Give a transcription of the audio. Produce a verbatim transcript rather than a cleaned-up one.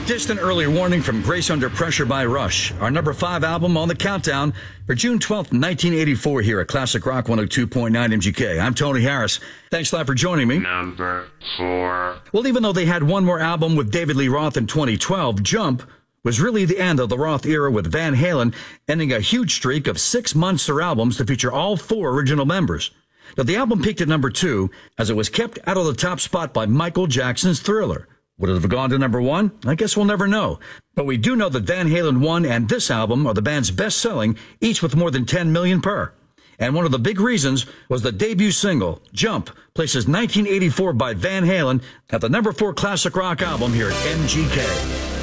Distant early warning from Grace Under Pressure by Rush, our number five album on the countdown for June twelfth, nineteen eighty-four here at Classic Rock one oh two point nine M G K. I'm Tony Harris. Thanks a lot for joining me. Number four. Well, even though they had one more album with David Lee Roth in twenty twelve, Jump was really the end of the Roth era, with Van Halen ending a huge streak of six monster albums to feature all four original members. Now, the album peaked at number two as it was kept out of the top spot by Michael Jackson's Thriller. Would it have gone to number one? I guess we'll never know. But we do know that Van Halen one and this album are the band's best-selling, each with more than ten million per. And one of the big reasons was the debut single, Jump, places nineteen eighty-four by Van Halen at the number four classic rock album here at M G K.